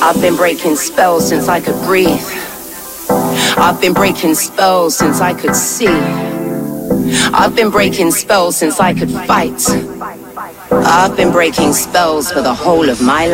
I've been breaking spells since I could breathe. I've been breaking spells since I could see. I've been breaking spells since I could fight. I've been breaking spells for the whole of my